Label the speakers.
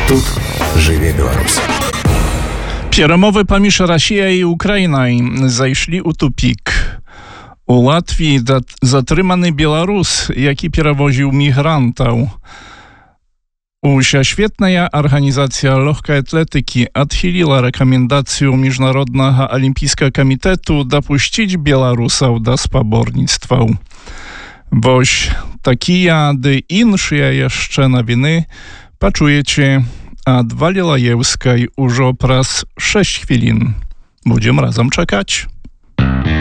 Speaker 1: Тут жыве Беларусь.
Speaker 2: Перамовы паміж Расіяй і Украінай зайшлі ў тупік. У Латвіі затрыманы беларус, які перавозіў мігрантаў. Усесветная арганізацыя лёгкай атлетыкі адхіліла рэкамендацыю Міжнароднага алімпійскага камітэту дапусціць беларусаў да спаборніцтваў. Вось такія ды іншыя яшчэ навіны пачуеце ад Валі Лаеўскай ужо праз 6 хвілін. Будзем разам чакаць.